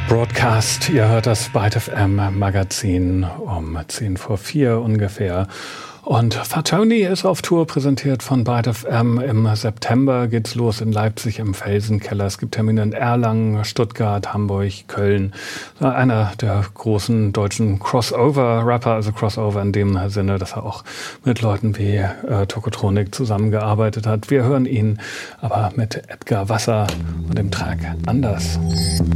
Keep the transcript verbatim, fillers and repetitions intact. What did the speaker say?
Broadcast, ihr hört das Byte F M Magazin um zehn vor vier ungefähr. Und Fatoni ist auf Tour, präsentiert von Byte F M. Im September geht's los in Leipzig im Felsenkeller. Es gibt Termine in Erlangen, Stuttgart, Hamburg, Köln. Einer der großen deutschen Crossover-Rapper, also Crossover in dem Sinne, dass er auch mit Leuten wie äh, Tokotronik zusammengearbeitet hat. Wir hören ihn aber mit Edgar Wasser und dem Track Anders.